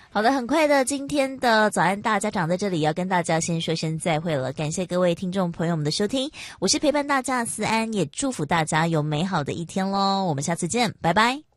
好的，很快的，今天的早安大家长在这里要跟大家先说声再会了，感谢各位听众朋友们的收听，我是陪伴大家的思安，也祝福大家有美好的一天咯，我们下次见，拜拜。